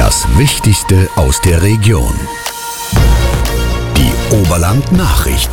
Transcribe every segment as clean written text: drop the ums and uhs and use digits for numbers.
Das Wichtigste aus der Region. Die Oberland-Nachrichten.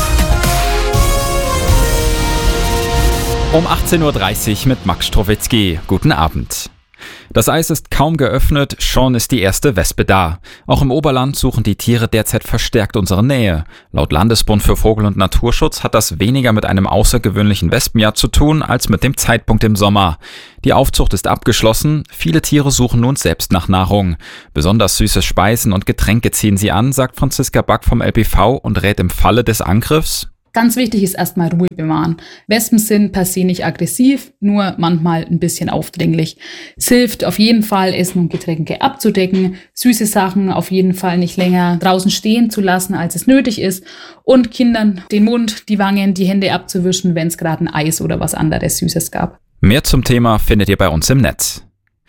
Um 18.30 Uhr mit Max Strowitzki. Guten Abend. Das Eis ist kaum geöffnet, schon ist die erste Wespe da. Auch im Oberland suchen die Tiere derzeit verstärkt unsere Nähe. Laut Landesbund für Vogel- und Naturschutz hat das weniger mit einem außergewöhnlichen Wespenjahr zu tun, als mit dem Zeitpunkt im Sommer. Die Aufzucht ist abgeschlossen, viele Tiere suchen nun selbst nach Nahrung. Besonders süße Speisen und Getränke ziehen sie an, sagt Franziska Back vom LPV und rät im Falle des Angriffs: Ganz wichtig ist erstmal Ruhe bewahren. Wespen sind per se nicht aggressiv, nur manchmal ein bisschen aufdringlich. Es hilft auf jeden Fall, Essen und Getränke abzudecken, süße Sachen auf jeden Fall nicht länger draußen stehen zu lassen, als es nötig ist, und Kindern den Mund, die Wangen, die Hände abzuwischen, wenn es gerade ein Eis oder was anderes Süßes gab. Mehr zum Thema findet ihr bei uns im Netz.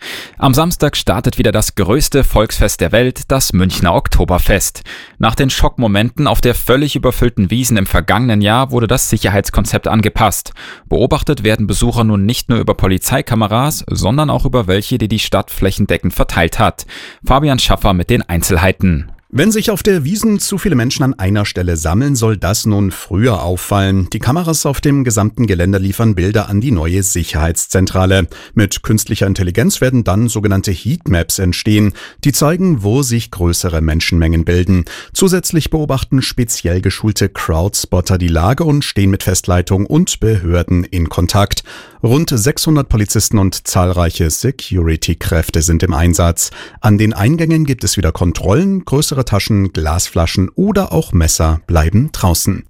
Am Samstag startet wieder das größte Volksfest der Welt, das Münchner Oktoberfest. Nach den Schockmomenten auf der völlig überfüllten Wiesn im vergangenen Jahr wurde das Sicherheitskonzept angepasst. Beobachtet werden Besucher nun nicht nur über Polizeikameras, sondern auch über welche, die die Stadt flächendeckend verteilt hat. Fabian Schaffer mit den Einzelheiten. Wenn sich auf der Wiesn zu viele Menschen an einer Stelle sammeln, soll das nun früher auffallen. Die Kameras auf dem gesamten Gelände liefern Bilder an die neue Sicherheitszentrale. Mit künstlicher Intelligenz werden dann sogenannte Heatmaps entstehen, die zeigen, wo sich größere Menschenmengen bilden. Zusätzlich beobachten speziell geschulte Crowdspotter die Lage und stehen mit Festleitung und Behörden in Kontakt. Rund 600 Polizisten und zahlreiche Security-Kräfte sind im Einsatz. An den Eingängen gibt es wieder Kontrollen, größere Taschen, Glasflaschen oder auch Messer bleiben draußen.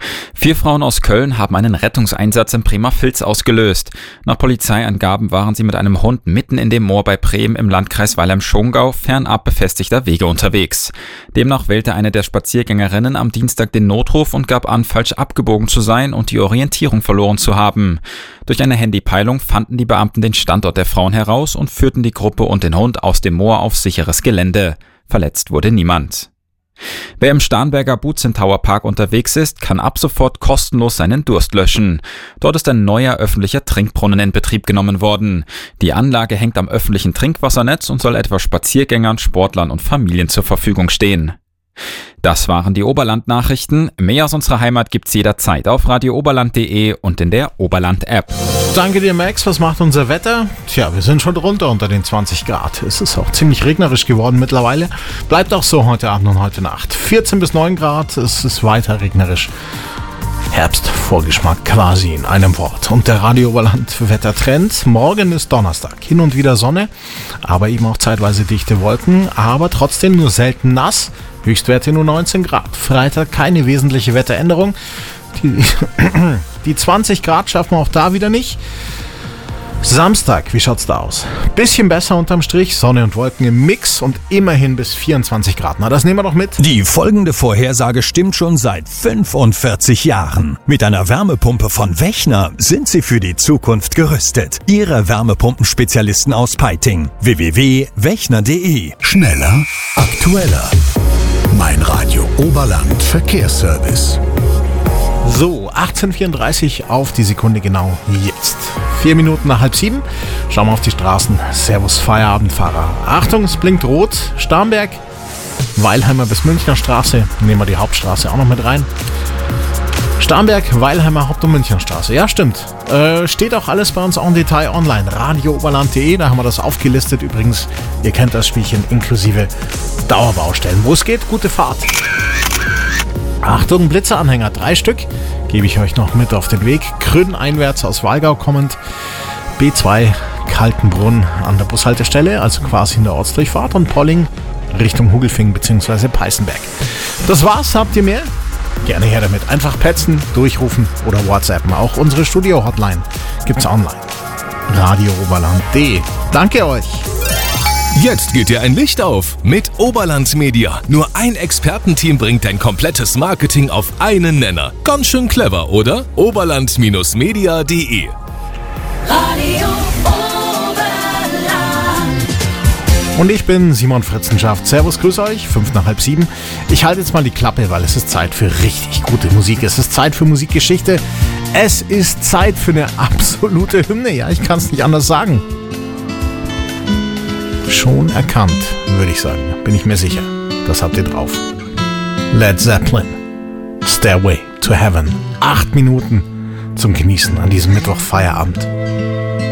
4 Frauen aus Köln haben einen Rettungseinsatz in Bremervils ausgelöst. Nach Polizeiangaben waren sie mit einem Hund mitten in dem Moor bei Bremen im Landkreis Weilheim-Schongau fernab befestigter Wege unterwegs. Demnach wählte eine der Spaziergängerinnen am Dienstag den Notruf und gab an, falsch abgebogen zu sein und die Orientierung verloren zu haben. Durch eine Handypeilung fanden die Beamten den Standort der Frauen heraus und führten die Gruppe und den Hund aus dem Moor auf sicheres Gelände. Verletzt wurde niemand. Wer im Starnberger Butzentauer Park unterwegs ist, kann ab sofort kostenlos seinen Durst löschen. Dort ist ein neuer öffentlicher Trinkbrunnen in Betrieb genommen worden. Die Anlage hängt am öffentlichen Trinkwassernetz und soll etwa Spaziergängern, Sportlern und Familien zur Verfügung stehen. Das waren die Oberland-Nachrichten. Mehr aus unserer Heimat gibt's jederzeit auf radiooberland.de und in der Oberland-App. Danke dir, Max. Was macht unser Wetter? Tja, wir sind schon drunter unter den 20 Grad. Es ist auch ziemlich regnerisch geworden mittlerweile. Bleibt auch so heute Abend und heute Nacht. 14 bis 9 Grad, es ist weiter regnerisch. Herbstvorgeschmack quasi in einem Wort. Und der Radio Oberland Wettertrend. Morgen ist Donnerstag. Hin und wieder Sonne, aber eben auch zeitweise dichte Wolken, aber trotzdem nur selten nass. Höchstwerte nur 19 Grad. Freitag keine wesentliche Wetteränderung. Die 20 Grad schaffen wir auch da wieder nicht. Samstag, wie schaut's da aus? Bisschen besser unterm Strich, Sonne und Wolken im Mix und immerhin bis 24 Grad. Na, das nehmen wir doch mit. Die folgende Vorhersage stimmt schon seit 45 Jahren. Mit einer Wärmepumpe von Wechner sind Sie für die Zukunft gerüstet. Ihre Wärmepumpenspezialisten aus Peiting. www.wechner.de. Schneller, aktueller. Mein Radio Oberland Verkehrsservice. So, 18:34 auf die Sekunde genau jetzt. 4 Minuten nach 6:30. Schauen wir auf die Straßen. Servus Feierabendfahrer. Achtung, es blinkt rot. Starnberg, Weilheimer bis Münchner Straße. Nehmen wir die Hauptstraße auch noch mit rein. Starnberg, Weilheimer Haupt- und Münchner Straße. Ja, stimmt. Steht auch alles bei uns en Detail online. radiooberland.de, da haben wir das aufgelistet. Übrigens, ihr kennt das Spielchen inklusive Dauerbaustellen. Wo es geht, gute Fahrt. Achtung, Blitzeranhänger, 3 Stück. Gebe ich euch noch mit auf den Weg. Krünn einwärts aus Walgau kommend. B2 Kaltenbrunn an der Bushaltestelle, also quasi in der Ortsdurchfahrt. Und Polling Richtung Hugelfing bzw. Peißenberg. Das war's, habt ihr mehr? Gerne her damit. Einfach petzen, durchrufen oder WhatsAppen. Auch unsere Studio-Hotline gibt's online. radiooberland.de. Danke euch. Jetzt geht dir ein Licht auf mit Oberland Media. Nur ein Expertenteam bringt dein komplettes Marketing auf einen Nenner. Ganz schön clever, oder? Oberland-media.de. Radio Oberland. Und ich bin Simon Fritzenschaft. Servus, grüß euch. 6:55. Ich halte jetzt mal die Klappe, weil es ist Zeit für richtig gute Musik. Es ist Zeit für Musikgeschichte. Es ist Zeit für eine absolute Hymne. Ja, ich kann es nicht anders sagen. schon erkannt, würde ich sagen. Bin ich mir sicher. Das habt ihr drauf. Led Zeppelin, Stairway to Heaven. 8 Minuten zum Genießen an diesem Mittwoch Feierabend.